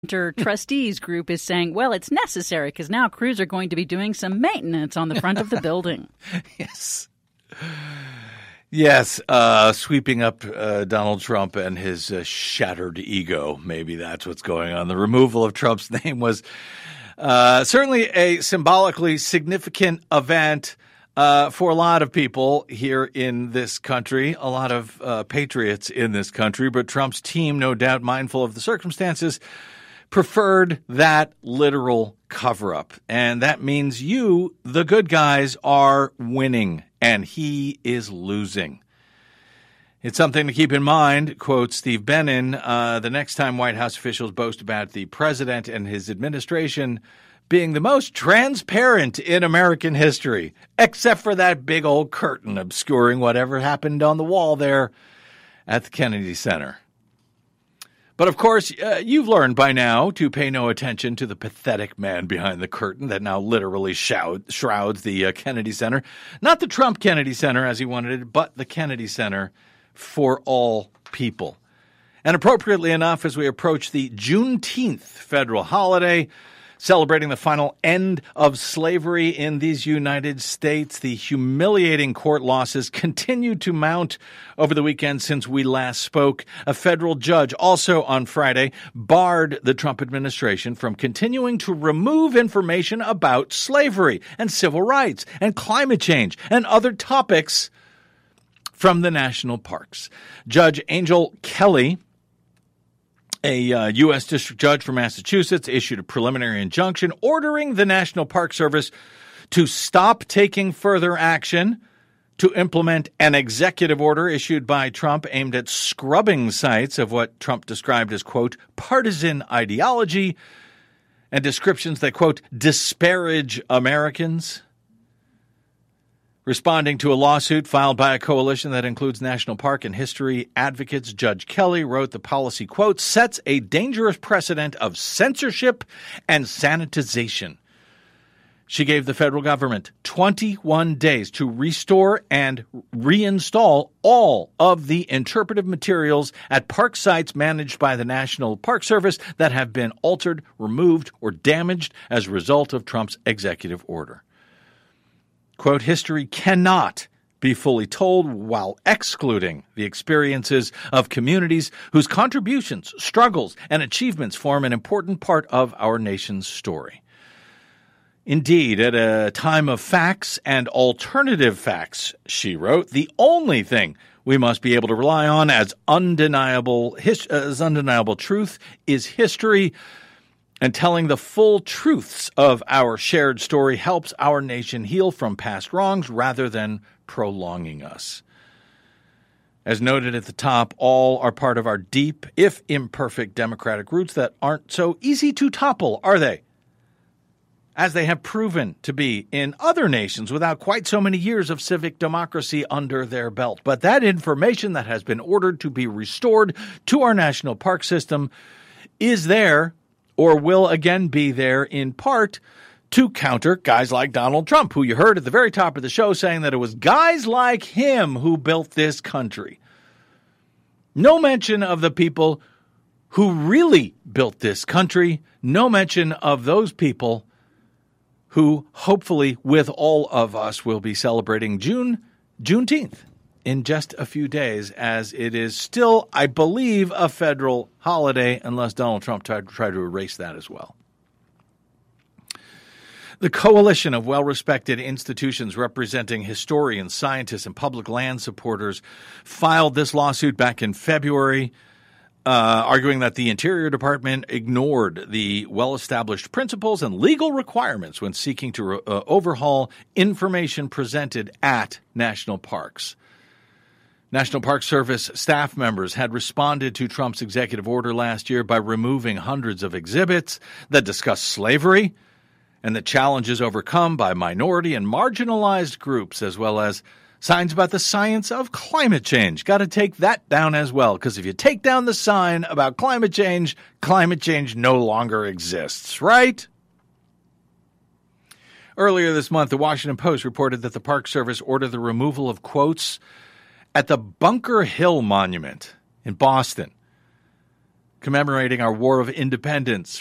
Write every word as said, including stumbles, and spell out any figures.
Trustees group is saying, well, it's necessary because now crews are going to be doing some maintenance on the front of the building. Yes. Yes, uh, sweeping up uh, Donald Trump and his uh, shattered ego. Maybe that's what's going on. The removal of Trump's name was uh, certainly a symbolically significant event uh, for a lot of people here in this country, a lot of uh, patriots in this country. But Trump's team, no doubt mindful of the circumstances, preferred that literal cover-up. And that means you, the good guys, are winning, and he is losing. It's something to keep in mind, quote Steve Bannon, uh, the next time White House officials boast about the president and his administration being the most transparent in American history, except for that big old curtain obscuring whatever happened on the wall there at the Kennedy Center. But, of course, uh, you've learned by now to pay no attention to the pathetic man behind the curtain that now literally shout, shrouds the uh, Kennedy Center. Not the Trump Kennedy Center, as he wanted it, but the Kennedy Center for all people. And appropriately enough, as we approach the Juneteenth federal holiday, celebrating the final end of slavery in these United States, the humiliating court losses continue to mount over the weekend since we last spoke. A federal judge also on Friday barred the Trump administration from continuing to remove information about slavery and civil rights and climate change and other topics from the national parks. Judge Angel Kelly, a uh, U S district judge from Massachusetts, issued a preliminary injunction ordering the National Park Service to stop taking further action to implement an executive order issued by Trump aimed at scrubbing sites of what Trump described as, quote, partisan ideology and descriptions that, quote, disparage Americans. Responding to a lawsuit filed by a coalition that includes national park and history advocates, Judge Kelly wrote the policy, quote, sets a dangerous precedent of censorship and sanitization. She gave the federal government twenty-one days to restore and reinstall all of the interpretive materials at park sites managed by the National Park Service that have been altered, removed, or damaged as a result of Trump's executive order. Quote, history cannot be fully told while excluding the experiences of communities whose contributions, struggles, and achievements form an important part of our nation's story. Indeed, at a time of facts and alternative facts, she wrote, the only thing we must be able to rely on as undeniable, his, as undeniable truth is history. And telling the full truths of our shared story helps our nation heal from past wrongs rather than prolonging us. As noted at the top, all are part of our deep, if imperfect, democratic roots that aren't so easy to topple, are they? As they have proven to be in other nations without quite so many years of civic democracy under their belt. But that information that has been ordered to be restored to our national park system is there, or will again be there in part to counter guys like Donald Trump, who you heard at the very top of the show saying that it was guys like him who built this country. No mention of the people who really built this country. No mention of those people who hopefully with all of us will be celebrating June, Juneteenth in just a few days, as it is still, I believe, a federal holiday, unless Donald Trump tried to try to erase that as well. The coalition of well-respected institutions representing historians, scientists, and public land supporters filed this lawsuit back in February, uh, arguing that the Interior Department ignored the well-established principles and legal requirements when seeking to uh, overhaul information presented at national parks. National Park Service staff members had responded to Trump's executive order last year by removing hundreds of exhibits that discuss slavery and the challenges overcome by minority and marginalized groups, as well as signs about the science of climate change. Got to take that down as well, because if you take down the sign about climate change, climate change no longer exists, right? Earlier this month, the Washington Post reported that the Park Service ordered the removal of quotes at the Bunker Hill Monument in Boston. commemorating our War of Independence